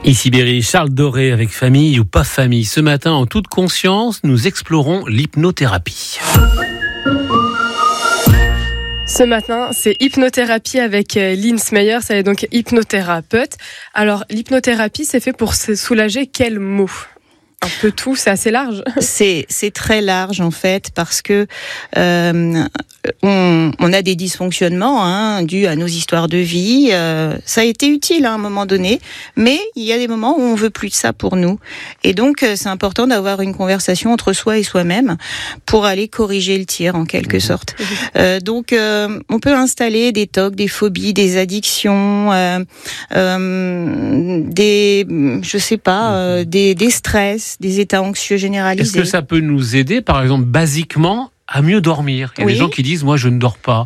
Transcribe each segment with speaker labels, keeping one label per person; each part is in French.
Speaker 1: Ici Berry, Charles Doré avec famille ou pas famille. Ce matin, en toute conscience, nous explorons l'hypnothérapie.
Speaker 2: Ce matin, c'est hypnothérapie avec Lynn Smeyer, ça est donc hypnothérapeute. Alors, l'hypnothérapie, c'est fait pour se soulager quels maux ? Un peu tout, c'est assez large.
Speaker 3: C'est très large en fait parce que on a des dysfonctionnements dus à nos histoires de vie. Ça a été utile à un moment donné, mais il y a des moments où on veut plus de ça pour nous. Et donc c'est important d'avoir une conversation entre soi et soi-même pour aller corriger le tir en quelque sorte. Donc on peut installer des tocs, des phobies, des addictions, des stress, des états anxieux généralisés.
Speaker 1: Est-ce que ça peut nous aider, par exemple, basiquement, à mieux dormir ? Il y a des gens qui disent, moi je ne dors pas,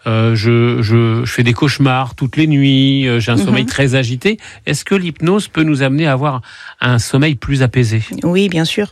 Speaker 1: je fais des cauchemars toutes les nuits, j'ai un sommeil très agité. Est-ce que l'hypnose peut nous amener à avoir un sommeil plus apaisé ?
Speaker 3: Oui, bien sûr.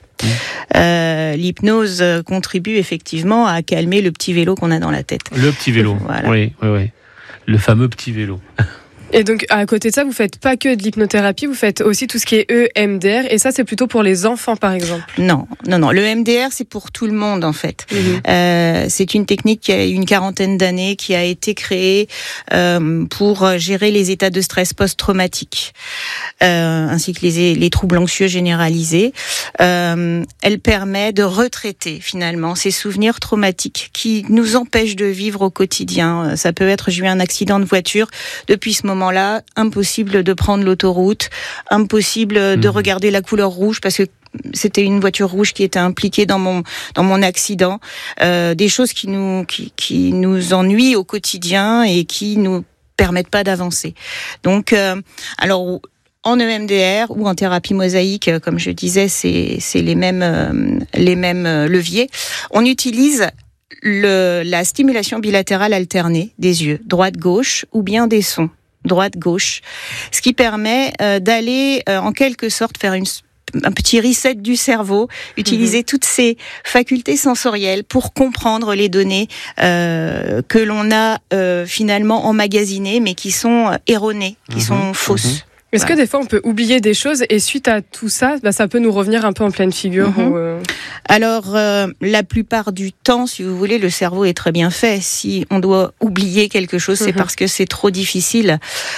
Speaker 3: L'hypnose contribue effectivement à calmer le petit vélo qu'on a dans la tête.
Speaker 1: Le petit vélo, voilà. Oui. Le fameux petit vélo.
Speaker 2: Et donc, à côté de ça, vous faites pas que de l'hypnothérapie, vous faites aussi tout ce qui est EMDR, et ça, c'est plutôt pour les enfants, par exemple.
Speaker 3: Non. Le MDR, c'est pour tout le monde, en fait. C'est une technique qui a une quarantaine d'années, qui a été créée pour gérer les états de stress post-traumatique, ainsi que les troubles anxieux généralisés. Elle permet de retraiter, finalement, ces souvenirs traumatiques qui nous empêchent de vivre au quotidien. Ça peut être, j'ai eu un accident de voiture, depuis ce moment-là, impossible de prendre l'autoroute, impossible de regarder la couleur rouge parce que c'était une voiture rouge qui était impliquée dans mon accident. Des choses qui nous ennuient au quotidien et qui nous permettent pas d'avancer. Donc, alors en EMDR ou en thérapie mosaïque, comme je disais, c'est les mêmes leviers. On utilise la stimulation bilatérale alternée des yeux, droite-gauche, ou bien des sons, droite-gauche, ce qui permet d'aller en quelque sorte faire un petit reset du cerveau, utiliser toutes ces facultés sensorielles pour comprendre les données que l'on a finalement emmagasinées, mais qui sont erronées, qui sont fausses.
Speaker 2: Est-ce que des fois on peut oublier des choses et suite à tout ça, ça peut nous revenir un peu en pleine figure
Speaker 3: Alors, la plupart du temps, si vous voulez, le cerveau est très bien fait. Si on doit oublier quelque chose, c'est parce que c'est trop difficile.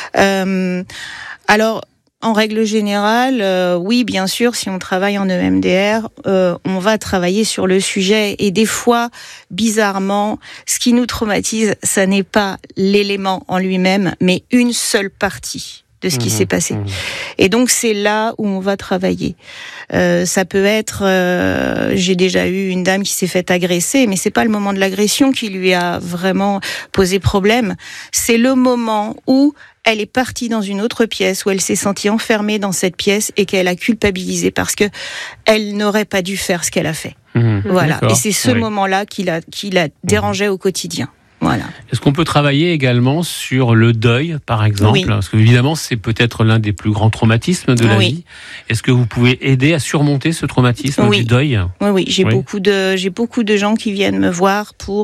Speaker 3: Alors, en règle générale, oui, bien sûr, si on travaille en EMDR, on va travailler sur le sujet. Et des fois, bizarrement, ce qui nous traumatise, ça n'est pas l'élément en lui-même, mais une seule partie de ce qui s'est passé. Et donc, c'est là où on va travailler. Ça peut être... j'ai déjà eu une dame qui s'est fait agresser, mais c'est pas le moment de l'agression qui lui a vraiment posé problème. C'est le moment où elle est partie dans une autre pièce, où elle s'est sentie enfermée dans cette pièce et qu'elle a culpabilisé parce que elle n'aurait pas dû faire ce qu'elle a fait. Voilà. Et c'est ce moment-là qui la dérangeait au quotidien. Voilà.
Speaker 1: Est-ce qu'on peut travailler également sur le deuil, par exemple ? Parce que évidemment, c'est peut-être l'un des plus grands traumatismes de la vie. Est-ce que vous pouvez aider à surmonter ce traumatisme du deuil ?
Speaker 3: Oui. J'ai beaucoup de gens qui viennent me voir pour